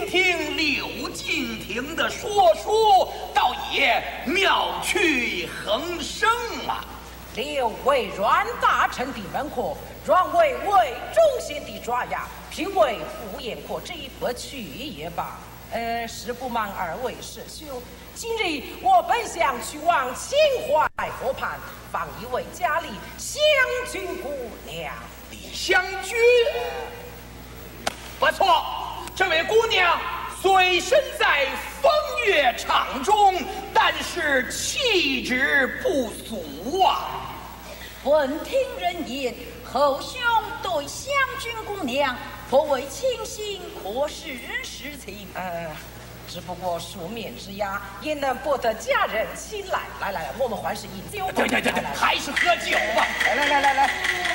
听柳敬亭的说书，倒也妙趣横生啊。 柳为阮大臣的门客，阮为魏忠贤的爪牙，评为不言可知，不去也罢。实不瞒二位师兄，今日我本想去往秦淮河畔访一位家里湘君姑娘。 李香君，不错，这位姑娘虽身在风月场中，但是气质不俗啊。 闻听人言，后兄对湘君姑娘颇为倾心，可是实情？ 只不过书面之压，也能博得家人青睐。来，我们还是饮酒吧。 对，还是喝酒吧。 来。